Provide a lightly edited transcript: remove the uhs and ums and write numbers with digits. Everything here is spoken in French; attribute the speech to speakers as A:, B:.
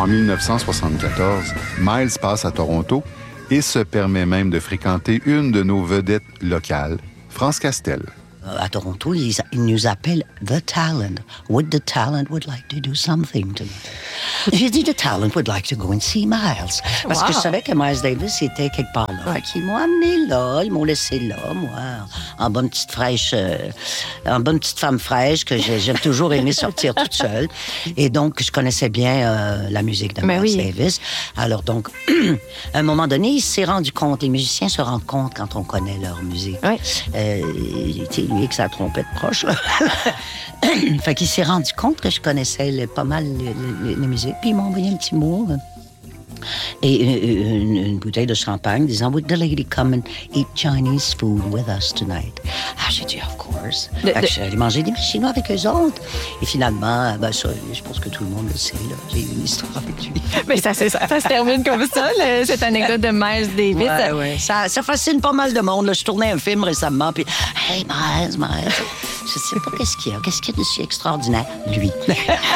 A: En 1974, Miles passe à Toronto et se permet même de fréquenter une de nos vedettes locales, France Castel.
B: À Toronto, ils nous appellent The Talent. Would the talent would like to do something to me? J'ai dit The Talent would like to go and see Miles. Parce que je savais que Miles Davis était quelque part là. Fait qu'ils m'ont amené là, ils m'ont laissé là, moi, en bonne petite femme fraîche que j'aime toujours aimer sortir toute seule. Et donc, je connaissais bien la musique de Miles Davis. Alors donc, à un moment donné, il s'est rendu compte, les musiciens se rendent compte quand on connaît leur musique. Oui. Lui avec sa trompette proche. Là. Fait qu'il s'est rendu compte que je connaissais pas mal les musiques. Puis il m'a envoyé un petit mot et une bouteille de champagne disant « Would the lady come and eat Chinese food with us tonight? » Ah, j'ai dit « Of course. » Je suis allée manger des chinois avec eux autres. Et finalement, ça, je pense que tout le monde le sait. Là. J'ai eu une histoire avec lui.
C: Mais ça se termine comme ça, cette anecdote de Miles Davis.
B: Oui. Ça fascine pas mal de monde. Là. Je tournais un film récemment, puis « Hey, Miles. » Je sais pas qu'est-ce qu'il y a. Qu'est-ce qu'il y a de si extraordinaire? Lui.